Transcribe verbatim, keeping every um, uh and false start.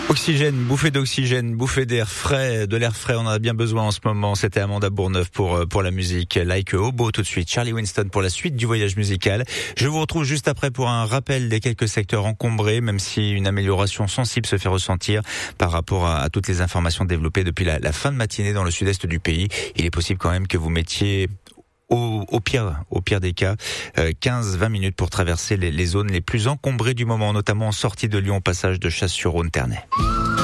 Oxygène, bouffée d'oxygène, bouffée d'air frais, de l'air frais, on en a bien besoin en ce moment. C'était Amanda Bourneuf pour pour la musique. Like a Hobo tout de suite. Charlie Winston pour la suite du voyage musical. Je vous retrouve juste après pour un rappel des quelques secteurs encombrés, même si une amélioration sensible se fait ressentir par rapport à, à toutes les informations développées depuis la, la fin de matinée dans le sud-est du pays. Il est possible quand même que vous mettiez Au, au pire, au pire des cas, euh, quinze à vingt minutes pour traverser les, les zones les plus encombrées du moment, notamment en sortie de Lyon, passage de Chasse-sur-Rhône-Ternay.